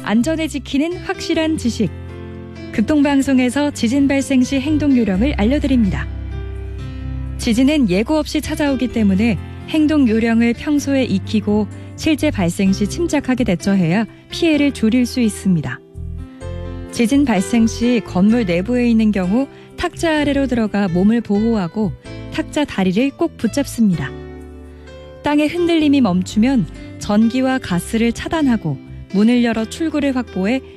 안전을 지키는 확실한 지식. 극동방송에서 지진 발생 시 행동 요령을 알려드립니다. 지진은 예고 없이 찾아오기 때문에 행동 요령을 평소에 익히고 실제 발생 시 침착하게 대처해야 피해를 줄일 수 있습니다. 지진 발생 시 건물 내부에 있는 경우 탁자 아래로 들어가 몸을 보호하고 탁자 다리를 꼭 붙잡습니다. 땅의 흔들림이 멈추면 전기와 가스를 차단하고 문을 열어 출구를 확보해